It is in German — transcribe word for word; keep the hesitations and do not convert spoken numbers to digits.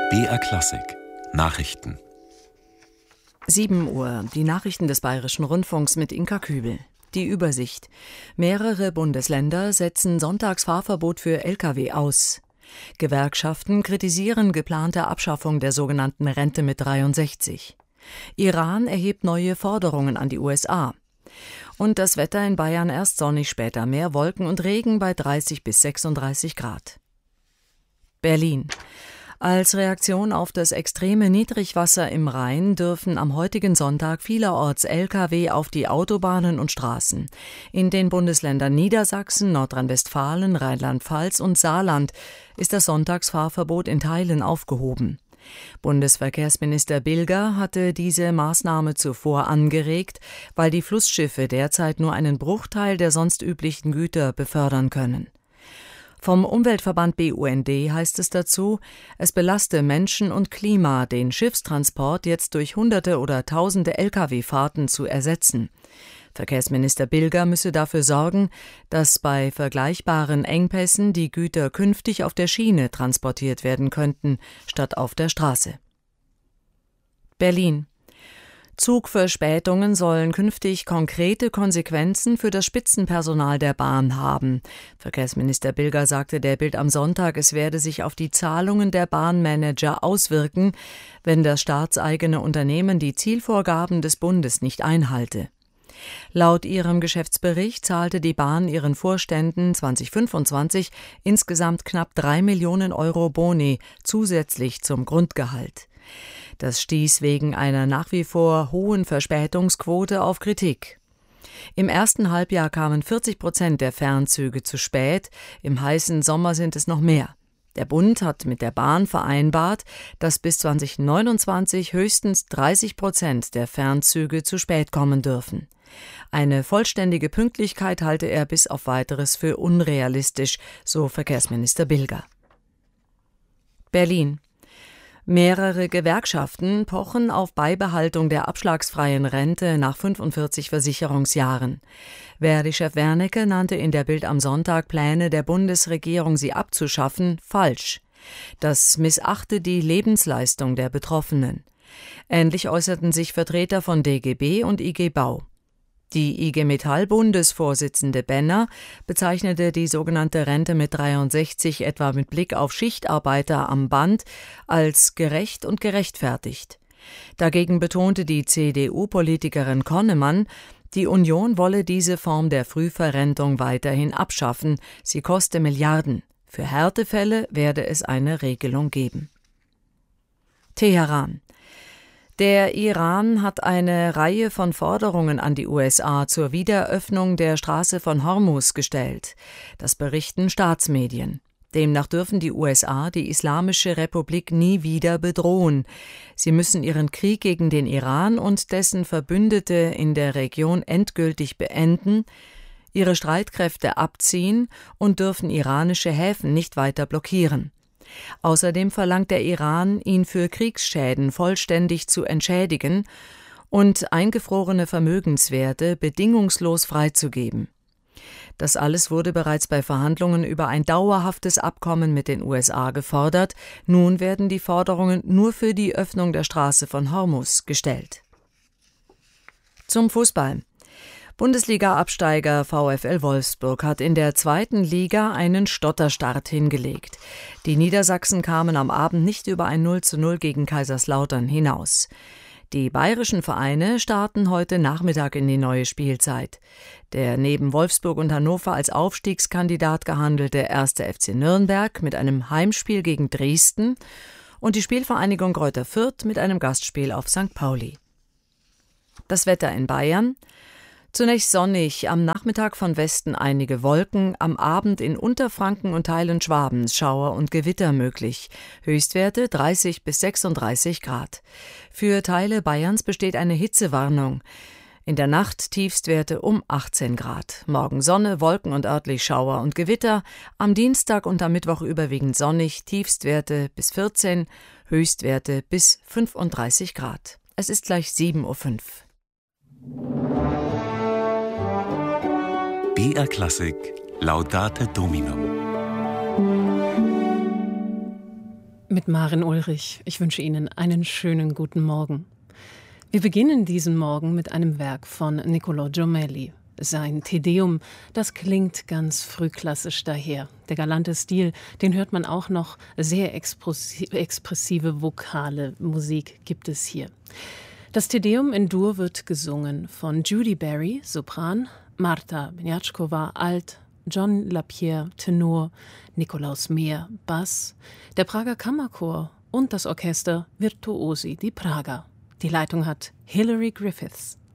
B R Klassik Nachrichten. sieben Uhr, die Nachrichten des Bayerischen Rundfunks mit Inka Kübel. Die Übersicht. Mehrere Bundesländer setzen Sonntagsfahrverbot für L K W aus. Gewerkschaften kritisieren geplante Abschaffung der sogenannten Rente mit dreiundsechzig. Iran erhebt neue Forderungen an die U S A. Und das Wetter in Bayern erst sonnig, später mehr Wolken und Regen bei dreißig bis sechsunddreißig Grad. Berlin. Als Reaktion auf das extreme Niedrigwasser im Rhein dürfen am heutigen Sonntag vielerorts L K W auf die Autobahnen und Straßen. In den Bundesländern Niedersachsen, Nordrhein-Westfalen, Rheinland-Pfalz und Saarland ist das Sonntagsfahrverbot in Teilen aufgehoben. Bundesverkehrsminister Bilger hatte diese Maßnahme zuvor angeregt, weil die Flussschiffe derzeit nur einen Bruchteil der sonst üblichen Güter befördern können. Vom Umweltverband B U N D heißt es dazu, es belaste Menschen und Klima, den Schiffstransport jetzt durch Hunderte oder Tausende L K W-Fahrten zu ersetzen. Verkehrsminister Bilger müsse dafür sorgen, dass bei vergleichbaren Engpässen die Güter künftig auf der Schiene transportiert werden könnten, statt auf der Straße. Berlin. Zugverspätungen sollen künftig konkrete Konsequenzen für das Spitzenpersonal der Bahn haben. Verkehrsminister Bilger sagte der Bild am Sonntag, es werde sich auf die Zahlungen der Bahnmanager auswirken, wenn das staatseigene Unternehmen die Zielvorgaben des Bundes nicht einhalte. Laut ihrem Geschäftsbericht zahlte die Bahn ihren Vorständen zweitausendfünfundzwanzig insgesamt knapp drei Millionen Euro Boni zusätzlich zum Grundgehalt. Das stieß wegen einer nach wie vor hohen Verspätungsquote auf Kritik. Im ersten Halbjahr kamen vierzig Prozent der Fernzüge zu spät, im heißen Sommer sind es noch mehr. Der Bund hat mit der Bahn vereinbart, dass bis zweitausendneunundzwanzig höchstens dreißig Prozent der Fernzüge zu spät kommen dürfen. Eine vollständige Pünktlichkeit halte er bis auf Weiteres für unrealistisch, so Verkehrsminister Bilger. Berlin. Mehrere Gewerkschaften pochen auf Beibehaltung der abschlagsfreien Rente nach fünfundvierzig Versicherungsjahren. Verdi-Chef Wernicke nannte in der Bild am Sonntag Pläne der Bundesregierung, sie abzuschaffen, falsch. Das missachte die Lebensleistung der Betroffenen. Ähnlich äußerten sich Vertreter von D G B und I G Bau. Die I G Metall-Bundesvorsitzende Benner bezeichnete die sogenannte Rente mit dreiundsechzig etwa mit Blick auf Schichtarbeiter am Band als gerecht und gerechtfertigt. Dagegen betonte die C D U-Politikerin Konnemann, die Union wolle diese Form der Frühverrentung weiterhin abschaffen, sie koste Milliarden. Für Härtefälle werde es eine Regelung geben. Teheran. Der Iran hat eine Reihe von Forderungen an die U S A zur Wiederöffnung der Straße von Hormuz gestellt. Das berichten Staatsmedien. Demnach dürfen die U S A die Islamische Republik nie wieder bedrohen. Sie müssen ihren Krieg gegen den Iran und dessen Verbündete in der Region endgültig beenden, ihre Streitkräfte abziehen und dürfen iranische Häfen nicht weiter blockieren. Außerdem verlangt der Iran, ihn für Kriegsschäden vollständig zu entschädigen und eingefrorene Vermögenswerte bedingungslos freizugeben. Das alles wurde bereits bei Verhandlungen über ein dauerhaftes Abkommen mit den U S A gefordert. Nun werden die Forderungen nur für die Öffnung der Straße von Hormuz gestellt. Zum Fußball. Bundesliga-Absteiger VfL Wolfsburg hat in der zweiten Liga einen Stotterstart hingelegt. Die Niedersachsen kamen am Abend nicht über ein null zu null gegen Kaiserslautern hinaus. Die bayerischen Vereine starten heute Nachmittag in die neue Spielzeit. Der neben Wolfsburg und Hannover als Aufstiegskandidat gehandelte erste F C Nürnberg mit einem Heimspiel gegen Dresden und die Spielvereinigung Greuther Fürth mit einem Gastspiel auf Sankt Pauli. Das Wetter in Bayern. Zunächst sonnig, am Nachmittag von Westen einige Wolken, am Abend in Unterfranken und Teilen Schwabens Schauer und Gewitter möglich. Höchstwerte dreißig bis sechsunddreißig Grad. Für Teile Bayerns besteht eine Hitzewarnung. In der Nacht Tiefstwerte um achtzehn Grad. Morgen Sonne, Wolken und örtlich Schauer und Gewitter. Am Dienstag und am Mittwoch überwiegend sonnig, Tiefstwerte bis vierzehn, Höchstwerte bis fünfunddreißig Grad. Es ist gleich sieben Uhr fünf. B R Klassik Laudate Domino. Mit Maren Ulrich. Ich wünsche Ihnen einen schönen guten Morgen. Wir beginnen diesen Morgen mit einem Werk von Niccolò Jommelli. Sein Te Deum, das klingt ganz frühklassisch daher. Der galante Stil, den hört man auch noch. Sehr expressive vokale Musik gibt es hier. Das Te Deum in Dur wird gesungen von Judy Berry, Sopran, Marta Beniatschkova, Alt, John Lapierre, Tenor, Nikolaus Mehr, Bass, der Prager Kammerchor und das Orchester Virtuosi di Praga. Die Leitung hat Hilary Griffiths.